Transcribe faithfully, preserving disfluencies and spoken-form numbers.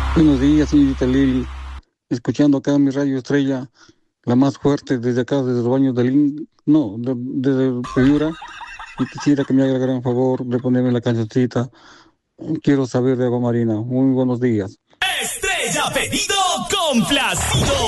Buenos días, señorita Lili. Escuchando acá mi radio estrella, la más fuerte desde acá, desde los baños del In... No, de- desde Piura. Y quisiera que me haga el gran favor de ponerme la cancioncita. Quiero saber de agua marina. Muy buenos días. Estrella pedido complacido.